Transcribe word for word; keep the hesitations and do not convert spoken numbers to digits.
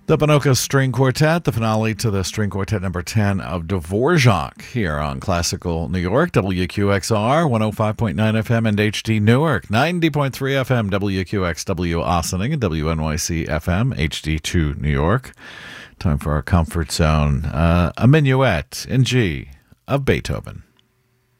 The Bonoka String Quartet, the finale to the String Quartet number ten of Dvorak here on Classical New York, W Q X R, one oh five point nine F M and H D Newark, ninety point three F M, W Q X W Ossining, and W N Y C F M, H D two New York. Time for our comfort zone. Uh, a minuet in G of Beethoven.